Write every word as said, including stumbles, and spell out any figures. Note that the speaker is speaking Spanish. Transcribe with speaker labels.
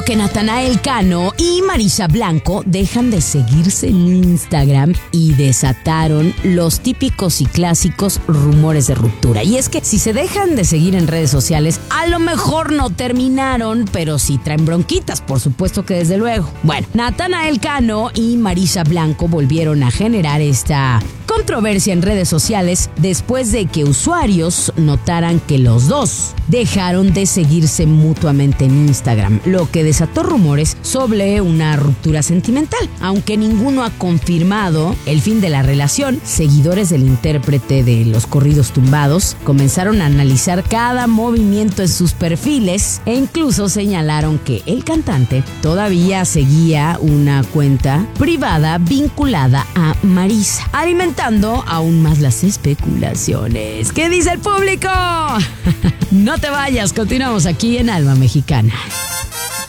Speaker 1: cuento que Natanael Cano y Marisa Blanco dejan de seguirse en Instagram y desataron los típicos y clásicos rumores de ruptura. Y es que si se dejan de seguir en redes sociales, a lo mejor no terminaron, pero sí traen bronquitas, por supuesto que desde luego. Bueno, Natanael Cano y Marisa Blanco volvieron a generar esta controversia en redes sociales después de que usuarios notaran que los dos dejaron de seguirse mutuamente en Instagram, lo que desató rumores sobre una ruptura sentimental. Aunque ninguno ha confirmado el fin de la relación, seguidores del intérprete de los corridos tumbados comenzaron a analizar cada movimiento en sus perfiles e incluso señalaron que el cantante todavía seguía una cuenta privada vinculada a Marisa, alimentando aún más las especulaciones. ¿Qué dice el público? No te vayas, continuamos aquí en Alma Mexicana.